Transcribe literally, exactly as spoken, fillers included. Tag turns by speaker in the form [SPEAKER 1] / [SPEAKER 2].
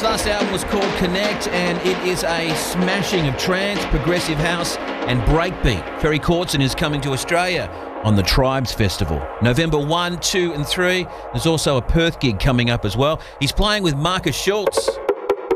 [SPEAKER 1] His last album was called Connect, and it is a smashing of trance, progressive house and breakbeat. Ferry Cortzen is coming to Australia on the Tribes Festival. November first, two and three. There's also a Perth gig coming up as well. He's playing with Marcus Schultz.